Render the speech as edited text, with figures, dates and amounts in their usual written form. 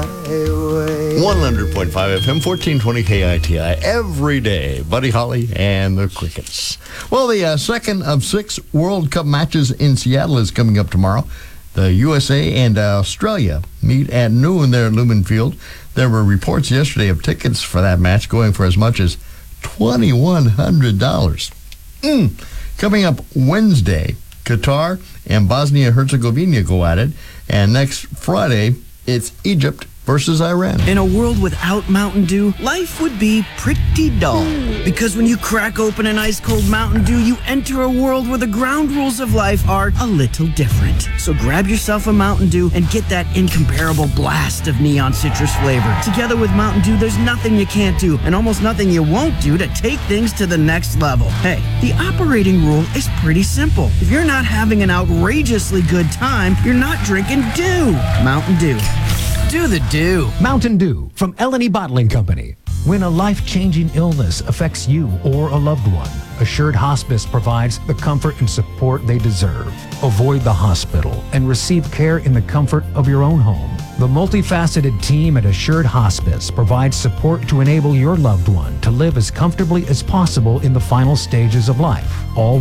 highway. 100.5 FM, 1420 KITI, every day. Buddy Holly and the Crickets. Well, the second of 6 World Cup matches in Seattle is coming up tomorrow. The USA and Australia meet at noon there at Lumen Field. There were reports yesterday of tickets for that match going for as much as $2,100. Coming up Wednesday, Qatar and Bosnia-Herzegovina go at it. And next Friday, it's Egypt versus Iran. In a world without Mountain Dew, life would be pretty dull. Because when you crack open an ice-cold Mountain Dew, you enter a world where the ground rules of life are a little different. So grab yourself a Mountain Dew and get that incomparable blast of neon citrus flavor. Together with Mountain Dew, there's nothing you can't do and almost nothing you won't do to take things to the next level. Hey, the operating rule is pretty simple. If you're not having an outrageously good time, you're not drinking Dew. Mountain Dew. Do the Dew. Mountain Dew from Eleni Bottling Company. When a life-changing illness affects you or a loved one, Assured Hospice provides the comfort and support they deserve. Avoid the hospital and receive care in the comfort of your own home. The multifaceted team at Assured Hospice provides support to enable your loved one to live as comfortably as possible in the final stages of life, all